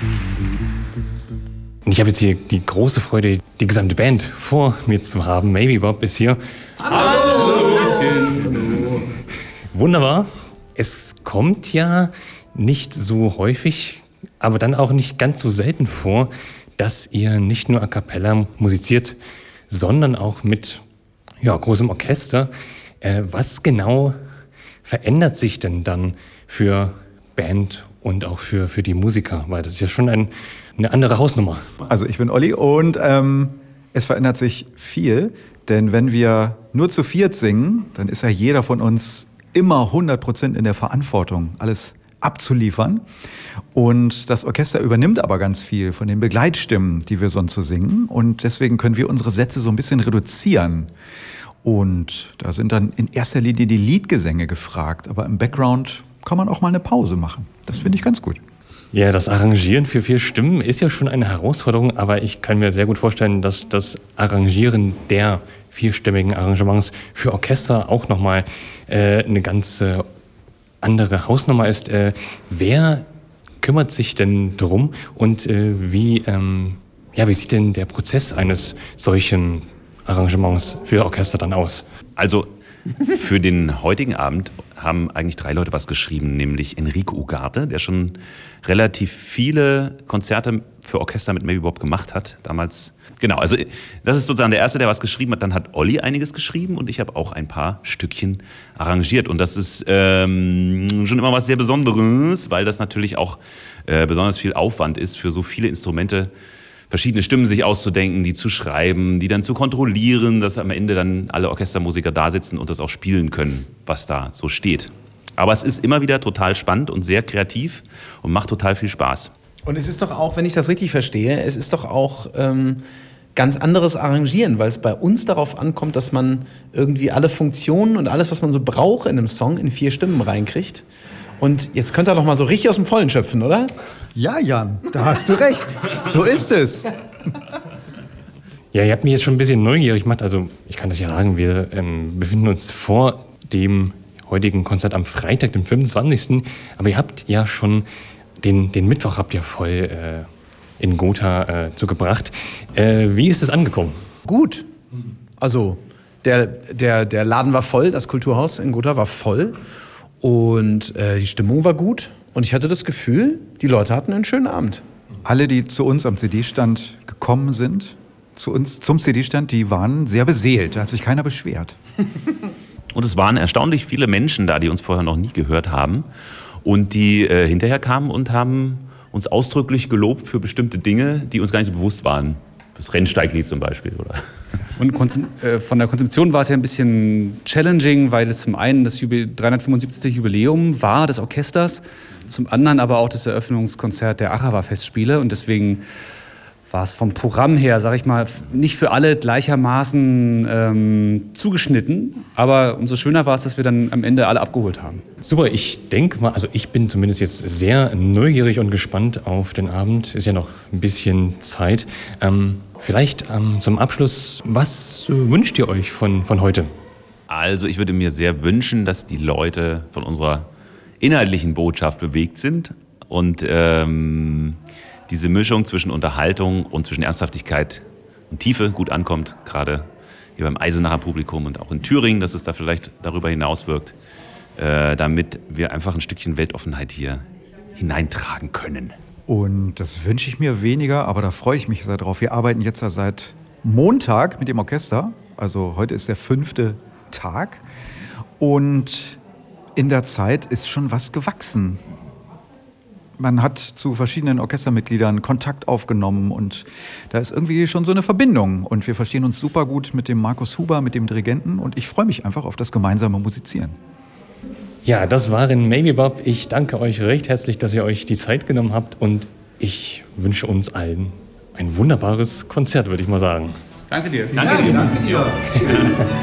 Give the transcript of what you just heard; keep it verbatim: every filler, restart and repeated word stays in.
Und ich habe jetzt hier die große Freude, die gesamte Band vor mir zu haben. Maybe Bob ist hier. Hallo! Wunderbar. Es kommt ja nicht so häufig, aber dann auch nicht ganz so selten vor, dass ihr nicht nur a cappella musiziert, sondern auch mit ja, großem Orchester. Äh, was genau verändert sich denn dann für Band und auch für, für die Musiker? Weil das ist ja schon ein, eine andere Hausnummer. Also ich bin Olli und ähm, es verändert sich viel, denn wenn wir nur zu viert singen, dann ist ja jeder von uns immer hundert Prozent in der Verantwortung, alles abzuliefern. Und das Orchester übernimmt aber ganz viel von den Begleitstimmen, die wir sonst so singen. Und deswegen können wir unsere Sätze so ein bisschen reduzieren. Und da sind dann in erster Linie die Liedgesänge gefragt. Aber im Background kann man auch mal eine Pause machen. Das finde ich ganz gut. Ja, das Arrangieren für vier Stimmen ist ja schon eine Herausforderung. Aber ich kann mir sehr gut vorstellen, dass das Arrangieren der vierstimmigen Arrangements für Orchester auch nochmal äh, eine ganz äh, andere Hausnummer ist. Äh, wer kümmert sich denn drum und äh, wie, ähm, ja, wie sieht denn der Prozess eines solchen Arrangements für Orchester dann aus? Also für den heutigen Abend haben eigentlich drei Leute was geschrieben, nämlich Enrico Ugarte, der schon relativ viele Konzerte für Orchester mit Maybe Bob gemacht hat, damals. Genau, also das ist sozusagen der Erste, der was geschrieben hat. Dann hat Olli einiges geschrieben und ich habe auch ein paar Stückchen arrangiert. Und das ist ähm, schon immer was sehr Besonderes, weil das natürlich auch äh, besonders viel Aufwand ist, für so viele Instrumente verschiedene Stimmen sich auszudenken, die zu schreiben, die dann zu kontrollieren, dass am Ende dann alle Orchestermusiker da sitzen und das auch spielen können, was da so steht. Aber es ist immer wieder total spannend und sehr kreativ und macht total viel Spaß. Und es ist doch auch, wenn ich das richtig verstehe, es ist doch auch ähm, ganz anderes Arrangieren, weil es bei uns darauf ankommt, dass man irgendwie alle Funktionen und alles, was man so braucht in einem Song, in vier Stimmen reinkriegt. Und jetzt könnt ihr doch mal so richtig aus dem Vollen schöpfen, oder? Ja, Jan, da hast du recht. So ist es. Ja, ihr habt mich jetzt schon ein bisschen neugierig gemacht. Also ich kann das ja sagen, wir ähm, befinden uns vor dem heutigen Konzert am Freitag, dem fünfundzwanzigsten Aber ihr habt ja schon den, den Mittwoch habt ihr voll äh, in Gotha äh, zugebracht. Äh, wie ist es angekommen? Gut. Also der, der, der Laden war voll, das Kulturhaus in Gotha war voll. Und äh, die Stimmung war gut. Und ich hatte das Gefühl, die Leute hatten einen schönen Abend. Alle, die zu uns am C D-Stand gekommen sind, zu uns zum C D-Stand, die waren sehr beseelt. Da hat sich keiner beschwert. Und es waren erstaunlich viele Menschen da, die uns vorher noch nie gehört haben. Und die äh, hinterher kamen und haben uns ausdrücklich gelobt für bestimmte Dinge, die uns gar nicht so bewusst waren. Das Rennsteiglied zum Beispiel, oder? Und äh, von der Konzeption war es ja ein bisschen challenging, weil es zum einen das dreihundertfünfundsiebzigste Jubiläum war des Orchesters, zum anderen aber auch das Eröffnungskonzert der Achawa-Festspiele. Und deswegen war es vom Programm her, sag ich mal, nicht für alle gleichermaßen ähm, zugeschnitten. Aber umso schöner war es, dass wir dann am Ende alle abgeholt haben. Super, ich denke mal, also ich bin zumindest jetzt sehr neugierig und gespannt auf den Abend. Ist ja noch ein bisschen Zeit. Ähm, vielleicht ähm, zum Abschluss, was äh, wünscht ihr euch von, von heute? Also ich würde mir sehr wünschen, dass die Leute von unserer inhaltlichen Botschaft bewegt sind und ähm, diese Mischung zwischen Unterhaltung und zwischen Ernsthaftigkeit und Tiefe gut ankommt, gerade hier beim Eisenacher Publikum und auch in Thüringen, dass es da vielleicht darüber hinaus wirkt, äh, damit wir einfach ein Stückchen Weltoffenheit hier hineintragen können. Und das wünsche ich mir weniger, aber da freue ich mich sehr drauf. Wir arbeiten jetzt ja seit Montag mit dem Orchester, also heute ist der fünfte Tag und in der Zeit ist schon was gewachsen. Man hat zu verschiedenen Orchestermitgliedern Kontakt aufgenommen und da ist irgendwie schon so eine Verbindung. Und wir verstehen uns super gut mit dem Markus Huber, mit dem Dirigenten und ich freue mich einfach auf das gemeinsame Musizieren. Ja, das waren Maybe Bob. Ich danke euch recht herzlich, dass ihr euch die Zeit genommen habt und ich wünsche uns allen ein wunderbares Konzert, würde ich mal sagen. Danke dir. Danke dir. Danke dir. Tschüss.